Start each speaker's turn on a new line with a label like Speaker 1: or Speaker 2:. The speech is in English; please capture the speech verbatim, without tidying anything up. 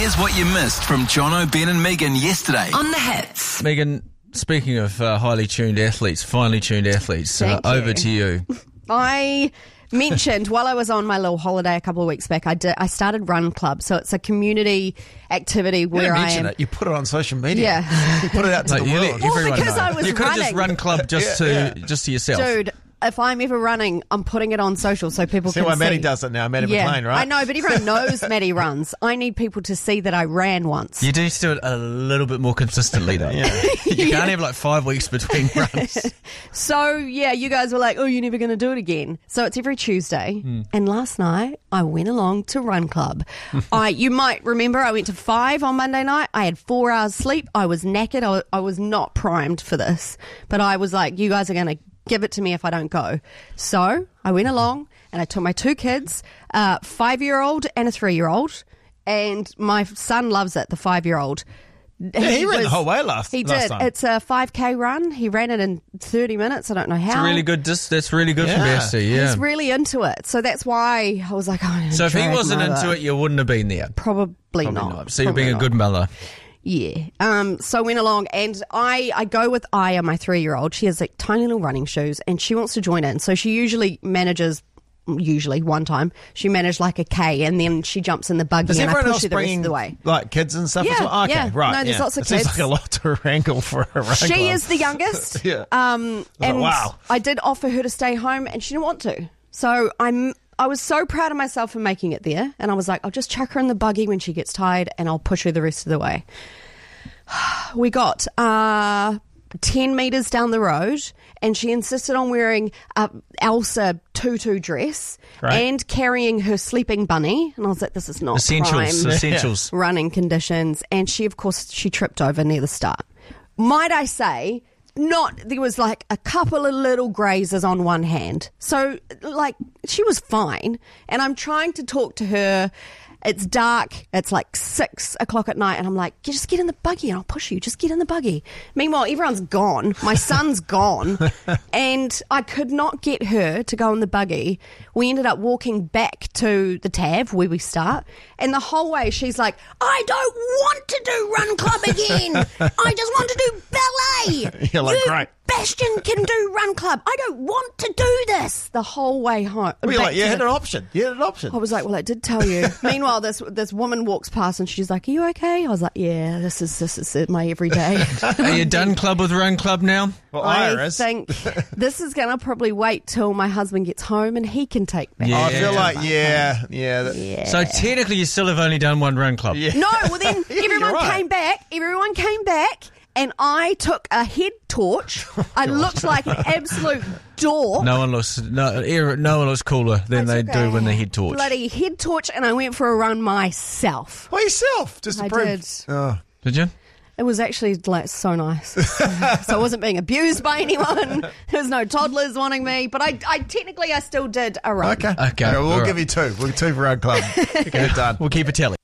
Speaker 1: Here's what you missed from Jono, Ben and Megan yesterday
Speaker 2: on the Hits.
Speaker 3: Megan, speaking of uh, highly tuned athletes, finely tuned athletes, uh,
Speaker 4: Thank you.
Speaker 3: over to you.
Speaker 4: I mentioned while I was on my little holiday a couple of weeks back, I did. I started Run Club, so it's a community activity
Speaker 5: You
Speaker 4: where
Speaker 5: didn't
Speaker 4: I
Speaker 5: mention
Speaker 4: am.
Speaker 5: it. You put it on social media.
Speaker 4: Yeah.
Speaker 5: You put it out to
Speaker 3: No,
Speaker 5: the
Speaker 3: you
Speaker 5: world.
Speaker 3: let
Speaker 4: Well,
Speaker 3: everyone
Speaker 4: because
Speaker 3: know.
Speaker 4: I was
Speaker 3: you could have just
Speaker 4: running.
Speaker 3: run club just to
Speaker 5: Yeah,
Speaker 3: just to yourself.
Speaker 4: Dude, if I'm ever running, I'm putting it on social so people
Speaker 5: See
Speaker 4: can
Speaker 5: why
Speaker 4: see.
Speaker 5: Maddie does it now, Maddie
Speaker 4: yeah,
Speaker 5: McLean, right?
Speaker 4: I know, but everyone knows Maddie runs. I need people to see that I ran once.
Speaker 3: You do need to do it a little bit more consistently, though.
Speaker 5: Yeah.
Speaker 3: You can't have like five weeks between runs.
Speaker 4: So, yeah, you guys were like, oh, you're never going to do it again. So it's every Tuesday.
Speaker 5: Hmm.
Speaker 4: And last night, I went along to Run Club. I, you might remember I went to five on Monday night. I had four hours sleep. I was knackered. I, I was not primed for this. But I was like, you guys are going to give it to me if I don't go. So I went along and I took my two kids, a five-year-old and a three-year-old. And my son loves it, the five-year-old.
Speaker 5: Yeah, he ran the whole way last
Speaker 4: He
Speaker 5: last
Speaker 4: did.
Speaker 5: time.
Speaker 4: It's a five K run. He ran it in thirty minutes. I don't know how.
Speaker 3: It's a really good. Dis- that's really good from
Speaker 5: Yeah.
Speaker 3: B S C. Yeah.
Speaker 4: He's really into it. So that's why I was like, oh, I'm gonna
Speaker 3: So if he
Speaker 4: drag
Speaker 3: wasn't
Speaker 4: him
Speaker 3: into
Speaker 4: over.
Speaker 3: it, you wouldn't have been there.
Speaker 4: Probably,
Speaker 3: Probably
Speaker 4: not.
Speaker 3: not. So you're
Speaker 4: Probably
Speaker 3: being a
Speaker 4: not.
Speaker 3: good mother.
Speaker 4: Yeah. Um, so I went along and I, I go with Aya, my three-year-old. She has like tiny little running shoes and she wants to join in. So she usually manages, usually one time, she managed like a K and then she jumps in the buggy
Speaker 5: Does
Speaker 4: and I
Speaker 5: everyone
Speaker 4: push
Speaker 5: else
Speaker 4: her the rest
Speaker 5: bring
Speaker 4: of the way.
Speaker 5: like kids and stuff
Speaker 4: Yeah,
Speaker 5: as well? Okay,
Speaker 4: yeah.
Speaker 5: right.
Speaker 4: No, there's
Speaker 5: yeah.
Speaker 4: lots of
Speaker 5: it seems
Speaker 4: kids.
Speaker 5: like a lot to wrangle for a run
Speaker 4: She
Speaker 5: club.
Speaker 4: is the youngest.
Speaker 5: Yeah.
Speaker 4: Um,
Speaker 5: like,
Speaker 4: and
Speaker 5: wow.
Speaker 4: I did offer her to stay home and she didn't want to. So I'm, I was so proud of myself for making it there. And I was like, I'll just chuck her in the buggy when she gets tired and I'll push her the rest of the way. We got uh, ten metres down the road and she insisted on wearing a Elsa tutu dress
Speaker 5: Right.
Speaker 4: and carrying her sleeping bunny. And I was like, this is not
Speaker 3: Essentials.
Speaker 4: prime
Speaker 3: Essentials.
Speaker 4: running conditions. And she, of course, she tripped over near the start. Might I say, not, there was like a couple of little grazes on one hand. So, like, she was fine. And I'm trying to talk to her. It's dark. It's like six o'clock at night. And I'm like, "You just get in the buggy and I'll push you. Just get in the buggy." Meanwhile, everyone's gone. My son's gone. And I could not get her to go in the buggy. We ended up walking back to the Tav where we start. And the whole way she's like, "I don't want to do Run Club again. I just want to do ballet."
Speaker 5: You're like,
Speaker 4: You,
Speaker 5: "Great."
Speaker 4: Bastion can do Run Club. I don't want to do this. The whole way home.
Speaker 5: Well, you're
Speaker 4: back
Speaker 5: like, you
Speaker 4: to
Speaker 5: had
Speaker 4: the-
Speaker 5: an option. You had an option.
Speaker 4: I was like, well, I did tell you. Meanwhile, this this woman walks past and she's like, "Are you okay?" I was like, "Yeah, this is this is it, my everyday."
Speaker 3: Are you done club with Run Club now?
Speaker 5: Well,
Speaker 4: I
Speaker 5: Iris.
Speaker 4: think this is going to probably wait till my husband gets home and he can take me.
Speaker 3: Yeah.
Speaker 5: I feel like, yeah, yeah. that-
Speaker 4: Yeah.
Speaker 3: So technically, you still have only done one Run Club.
Speaker 5: Yeah.
Speaker 4: No, well then everyone
Speaker 5: right.
Speaker 4: came back. Everyone came back, and I took a head torch. I looked like an absolute dork.
Speaker 3: No one looks no, era- no one looks cooler than
Speaker 4: I
Speaker 3: they
Speaker 4: took
Speaker 3: do
Speaker 4: a
Speaker 3: when they head torch.
Speaker 4: Bloody head torch, and I went for a run myself.
Speaker 5: By yourself, just to
Speaker 4: I
Speaker 5: prove.
Speaker 4: did.
Speaker 5: Oh.
Speaker 3: Did you?
Speaker 4: It was actually like so nice. So I wasn't being abused by anyone. There was no toddlers wanting me, but I, I technically I still did a run.
Speaker 5: Okay.
Speaker 3: Okay,
Speaker 5: we'll
Speaker 3: all
Speaker 5: give
Speaker 3: right.
Speaker 5: you two. We'll two for Run Club. Get it done.
Speaker 3: We'll keep a tally.